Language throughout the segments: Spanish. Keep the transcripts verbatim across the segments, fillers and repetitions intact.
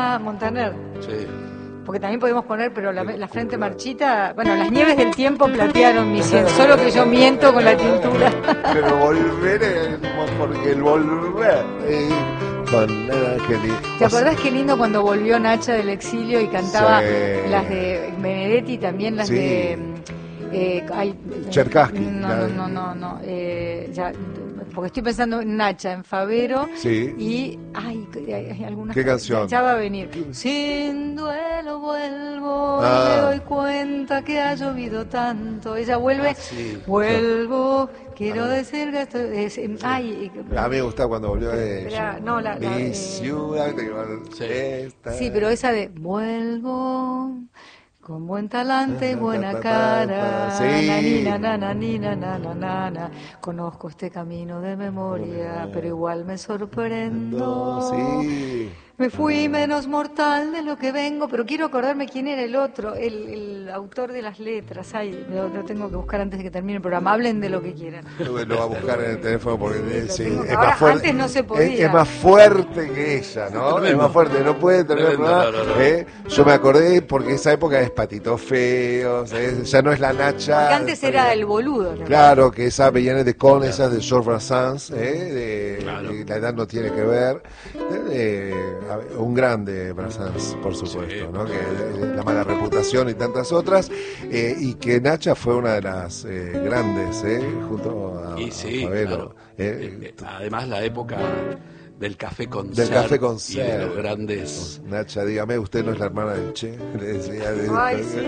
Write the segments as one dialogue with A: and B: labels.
A: Montaner.
B: Sí.
A: Porque también podemos poner, pero la, la frente marchita, bueno, las nieves del tiempo platearon mi sien, solo que yo miento con la tintura.
C: Pero volver es porque el volver eh, con nada que li-
A: ¿Te acordás qué lindo cuando volvió Nacha del exilio y cantaba
C: Sí.
A: las de Benedetti, también las
C: Sí.
A: de eh, ay,
C: Cherkassky,
A: No,
C: la
A: no,
C: de-
A: no, no, no eh, ya, porque estoy pensando en Nacha, en Favero.
C: Sí.
A: Y ay, hay, hay algunas
C: ¿Qué
A: que-
C: canción?
A: Ya va a venir. Sin duelo vuelvo
C: Ah.
A: y me doy cuenta que ha llovido tanto. Ella vuelve,
B: Ah, sí.
A: vuelvo, quiero decir que estoy, es, ay,
C: A mí me gusta cuando volvió de
A: Espera, no, la- la,
C: mi
A: eh,
C: ciudad te-
B: Sí.
C: esta-
A: sí, pero esa de vuelvo con buen talante y buena cara,
C: Sí.
A: nanina, nananina, nananana. Conozco este camino de memoria, pero igual me sorprendo.
C: Sí.
A: Me fui menos mortal de lo que vengo, pero quiero acordarme quién era el otro, el, el autor de las letras. Ay, lo, lo tengo que buscar antes de que termine el programa. Hablen de lo que quieran.
C: Lo va a buscar en el teléfono porque eh,
A: lo
C: sí,
A: tengo que-
C: es
A: ahora,
C: más fuerte.
A: antes no se
C: Es,
A: podía.
C: es más fuerte que ella, ¿no?
B: Tremendo.
C: Es más fuerte, no puede terminar el
B: Tremendo,
C: programa,
B: no, no, no.
C: ¿eh? Yo me acordé porque esa época es Patitos Feos, ¿eh? Ya no es la Nacha.
A: Porque antes era el boludo. ¿no?
C: Claro, que esa viene de con esas de George Brassens, ¿eh? De,
B: Claro.
C: de la edad no tiene que ver. Eh, a ver, un grande Brassens, por supuesto,
B: Sí,
C: ¿no? Que
B: claro.
C: eh, la mala reputación y tantas otras, eh, y que Nacha fue una de las eh, grandes, ¿eh? Junto a,
B: Y sí,
C: a Favero,
B: claro.
C: ¿eh?
B: Eh, eh, Además, la época del café con
C: Del café con
B: y de los
C: ser.
B: grandes.
C: Nacha, dígame, usted no es la hermana del Che, le decía.
A: Ay, sí.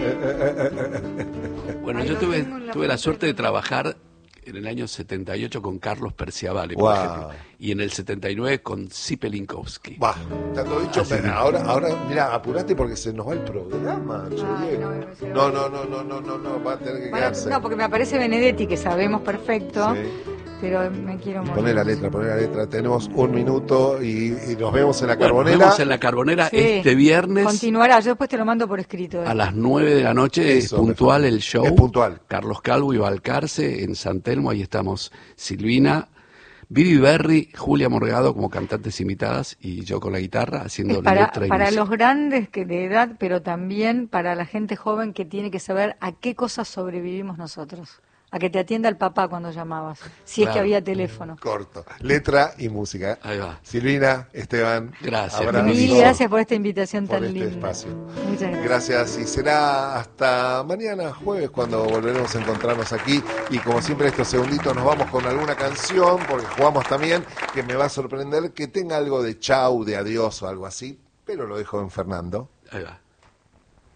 B: Bueno,
A: Ay,
B: yo
A: lo
B: tuve,
A: tengo en la
B: tuve la
A: punta
B: suerte
A: del-
B: de trabajar en el año setenta y ocho con Carlos Perciavale, por
C: Wow.
B: ejemplo, y en el setenta y nueve con Zipelinkowski.
C: Bah, tanto dicho,
B: Así
C: pero
B: mismo.
C: ahora, ahora, mira, apurate porque se nos va el programa, Che,
A: Ay,
C: Diego.
A: no, no,
C: No, no, no, no, no, no, no, va a tener que
A: Bueno,
C: quedarse.
A: no, porque me aparece Benedetti, que sabemos perfecto,
C: Sí.
A: pero me quiero morir.
C: Poné la letra, poné la letra. Tenemos un minuto y, y nos vemos en la
B: Bueno, nos
C: Carbonera.
B: vemos en la Carbonera
A: Sí.
B: este viernes
A: Continuará, yo después te lo mando por escrito. ¿eh?
B: a las nueve de la noche. Es
C: Eso,
B: puntual
C: mejor.
B: el show.
C: Es puntual.
B: Carlos Calvo y Balcarce en San Telmo. Ahí estamos Silvina, Vivi Berry, Julia Morgado como cantantes invitadas y yo con la guitarra haciendo
A: Es para,
B: letra y
A: para
B: música.
A: los grandes que de edad, pero también para la gente joven que tiene que saber a qué cosas sobrevivimos nosotros. A que te atienda el papá cuando llamabas, si es que
B: Claro.
A: había teléfono.
C: Corto. Letra y música.
B: Ahí va.
C: Silvina, Esteban.
B: Gracias.
C: abrazo
A: Mil gracias por esta invitación
C: por
A: tan
C: este
A: linda.
C: espacio.
A: Muchas gracias.
C: Gracias y será hasta mañana jueves cuando volveremos a encontrarnos aquí y como siempre estos segunditos nos vamos con alguna canción porque jugamos también que me va a sorprender que tenga algo de chau, de adiós o algo así, pero lo dejo en Fernando.
B: Ahí va.